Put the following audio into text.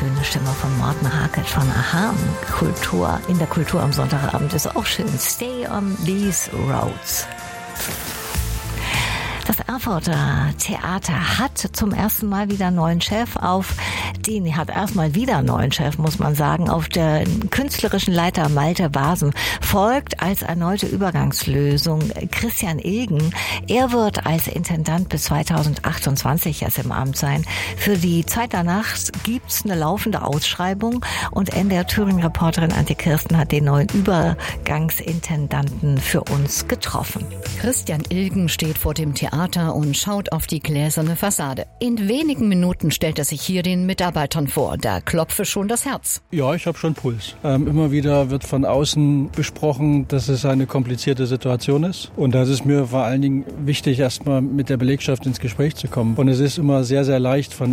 schöne Stimme von Morten Harket von a-ha. Kultur in der Kultur am Sonntagabend ist auch schön. Stay on these roads. Das Erfurter Theater hat zum ersten Mal wieder einen neuen Chef muss man sagen. Auf den künstlerischen Leiter Malte Basen folgt als erneute Übergangslösung Christian Ilgen. Er wird als Intendant bis 2028 erst im Amt sein. Für die Zeit danach gibt's eine laufende Ausschreibung und NDR-Thüringen-Reporterin Antje Kirsten hat den neuen Übergangsintendanten für uns getroffen. Christian Ilgen steht vor dem Theater und schaut auf die gläserne Fassade. In wenigen Minuten stellt er sich hier den Mitarbeitern vor. Da klopfe schon das Herz. Ja, ich habe schon Puls. Immer wieder wird von außen besprochen, dass es eine komplizierte Situation ist. Und das ist mir vor allen Dingen wichtig, erstmal mit der Belegschaft ins Gespräch zu kommen. Und es ist immer sehr, sehr leicht, von